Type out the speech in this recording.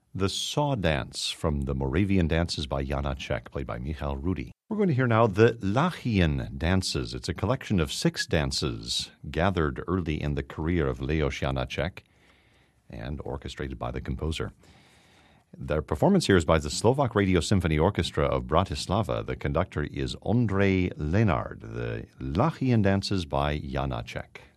The Saw Dance from the Moravian Dances by Janacek, played by Michal Rudi. We're going to hear now the Lachian Dances. It's a collection of 6 dances gathered early in the career of Leos Janacek and orchestrated by the composer. Their performance here is by the Slovak Radio Symphony Orchestra of Bratislava. The conductor is Ondrej Lenard. The Lachian Dances by Janacek.